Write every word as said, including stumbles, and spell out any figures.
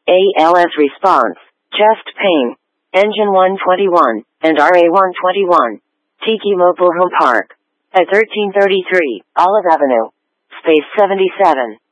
A L S response, chest pain, engine one twenty-one, and R A one twenty-one. Tiki Mobile Home Park. At thirteen thirty-three, Olive Avenue. Space seventy-seven.